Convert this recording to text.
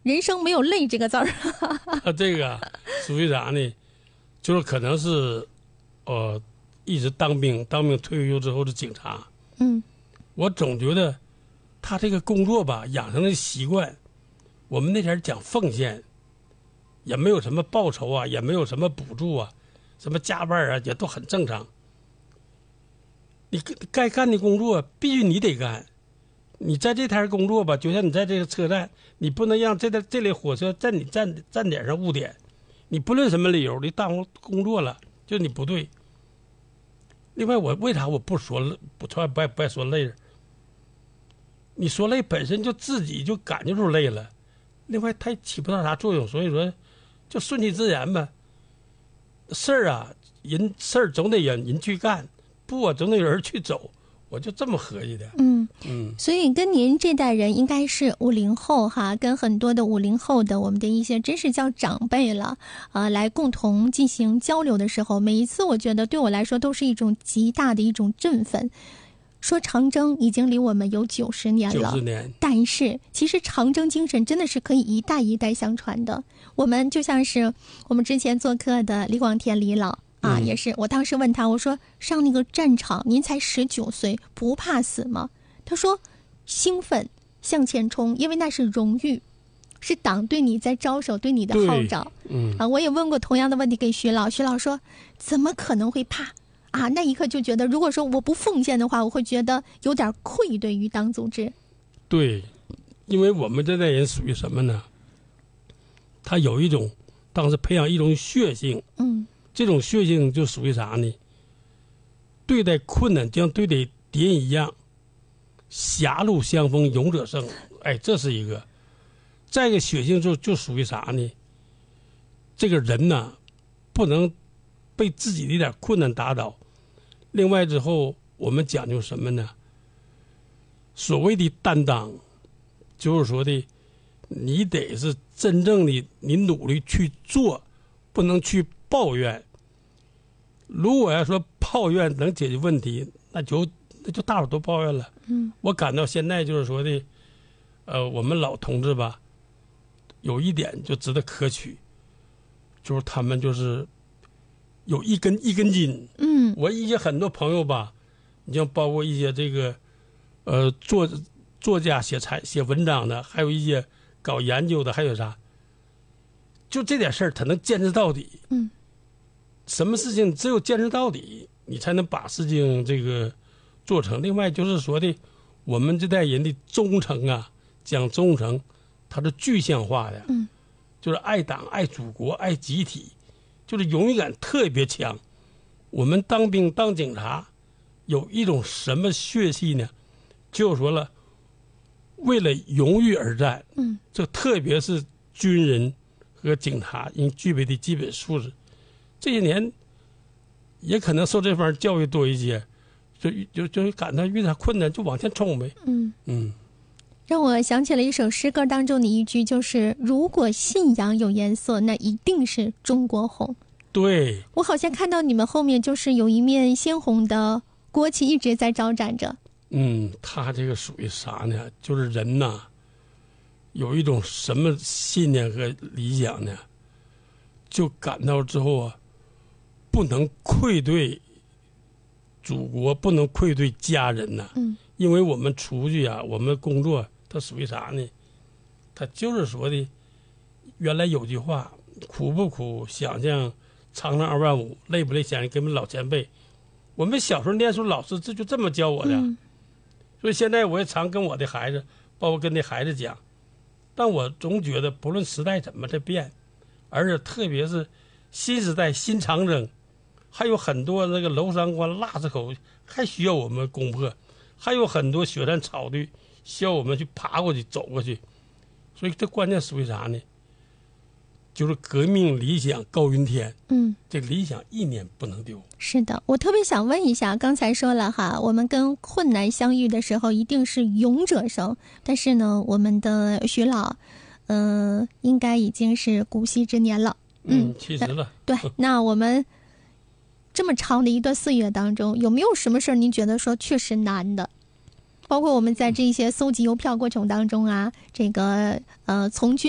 人生没有累这个字儿。 这个属于啥呢？就是可能是，一直当兵退休之后的警察。我总觉得他这个工作吧，养成的习惯，我们那前讲奉献，也没有什么报酬啊，也没有什么补助啊，什么加班啊，也都很正常。你该干的工作必须你得干。你在这摊工作吧，就像你在这个车站，你不能让这类火车在你站点上误点。你不论什么理由，你耽误工作了，就你不对。另外，我为啥我不说了，不爱说累？你说累本身就自己就感觉出累了，另外它起不到啥作用，所以说就顺其自然吧。事儿啊，事儿总得人去干，不啊总得有人去走，我就这么合计的。 所以跟您这代人应该是50后哈，跟很多的50后的我们的一些真是叫长辈了，来共同进行交流的时候，每一次我觉得对我来说都是一种极大的一种振奋。说长征已经离我们有90年了 ，90年， 但是其实长征精神真的是可以一代一代相传的。我们就像是我们之前做客的李广田李老也是，我当时问他，我说上那个战场您才19岁，不怕死吗？他说兴奋向前冲，因为那是荣誉，是党对你在招手，对你的号召。我也问过同样的问题给徐老，徐老说怎么可能会怕那一刻就觉得，如果说我不奉献的话，我会觉得有点愧对于党组织。 对，因为我们这代人属于什么呢？他有一种当时培养一种血性，这种血性就属于啥呢？对待困难就像对待敌人一样，狭路相逢勇者胜。这是一个。再一个血性就属于啥呢？这个人呢，不能被自己的一点困难打倒。另外之后，我们讲究什么呢？所谓的担当，就是说的，你得是真正的你努力去做，不能去抱怨。如果要说抱怨能解决问题，那就大伙都抱怨了。我感到现在就是说的，我们老同志吧，有一点就值得可取，就是他们就是有一根筋。我一些很多朋友吧，你像包括一些这个作家写文章的，还有一些搞研究的，还有啥，就这点事儿他能坚持到底。什么事情只有坚持到底，你才能把事情这个做成。另外就是说的，我们这代人的忠诚啊，讲忠诚，它是具象化的。就是爱党、爱祖国、爱集体，就是荣誉感特别强。我们当兵当警察，有一种什么血气呢？就说了，为了荣誉而战。这特别是军人和警察应具备的基本素质。这些年，也可能受这方面教育多一些，就感到遇到困难就往前冲呗。 让我想起了一首诗歌当中的一句，就是如果信仰有颜色，那一定是中国红。 对， 我好像看到你们后面就是有一面鲜红的国旗一直在招展着。 他这个属于啥呢？就是人呐，有一种什么信念和理想呢？就感到之后啊，不能愧对祖国，不能愧对家人呐。因为我们出去啊，我们工作，它属于啥呢？它就是说的，原来有句话，苦不苦，想想长城2万5，累不累，想想给我们老前辈。我们小时候念书，老师就这么教我的。所以现在我也常跟我的孩子，包括跟那孩子讲，但我总觉得，不论时代怎么的变，而且特别是新时代新长征，还有很多那个娄山关、腊子口还需要我们攻破，还有很多雪山草地需要我们去爬过去、走过去。所以这关键属于啥呢？就是革命理想高云天。这理想一年不能丢。 是的，我特别想问一下，刚才说了哈，我们跟困难相遇的时候一定是勇者胜，但是呢，我们的徐老应该已经是古稀之年了。 70了。 对，那我们这么长的一段岁月当中，有没有什么事儿您觉得说确实难的？包括我们在这些搜集邮票过程当中啊，这个从军